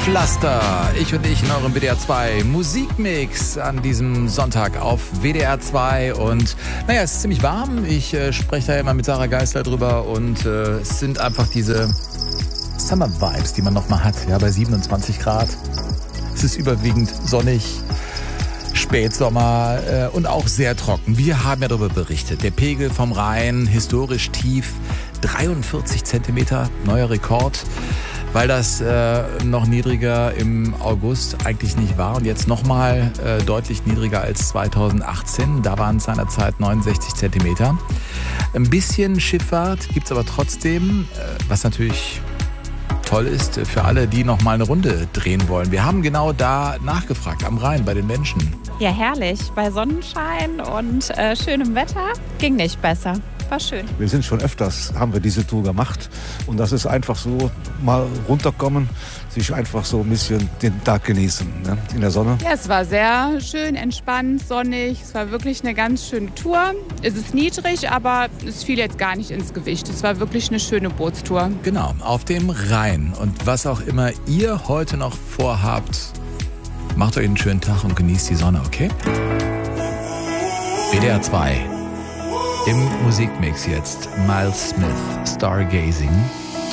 Pflaster, ich und ich in eurem WDR 2 Musikmix an diesem Sonntag auf WDR 2 und naja, es ist ziemlich warm, ich spreche da immer mit Sarah Geisler drüber und es sind einfach diese Summer Vibes, die man nochmal hat, ja, bei 27 Grad. Es ist überwiegend sonnig, Spätsommer und auch sehr trocken. Wir haben ja darüber berichtet, der Pegel vom Rhein historisch tief, 43 Zentimeter, neuer Rekord. Weil das noch niedriger im August eigentlich nicht war und jetzt nochmal deutlich niedriger als 2018. Da waren es seinerzeit 69 Zentimeter. Ein bisschen Schifffahrt gibt es aber trotzdem, was natürlich toll ist für alle, die nochmal eine Runde drehen wollen. Wir haben genau da nachgefragt, am Rhein, bei den Menschen. Ja, herrlich. Bei Sonnenschein und schönem Wetter ging nicht besser. War schön. Wir sind schon öfters, haben wir diese Tour gemacht und das ist einfach so, mal runterkommen, sich einfach so ein bisschen den Tag genießen, ne? In der Sonne. Ja, es war sehr schön, entspannt, sonnig. Es war wirklich eine ganz schöne Tour. Es ist niedrig, aber es fiel jetzt gar nicht ins Gewicht. Es war wirklich eine schöne Bootstour. Genau, auf dem Rhein. Und was auch immer ihr heute noch vorhabt, macht euch einen schönen Tag und genießt die Sonne, okay? WDR 2. Im Musikmix jetzt Miles Smith, Stargazing.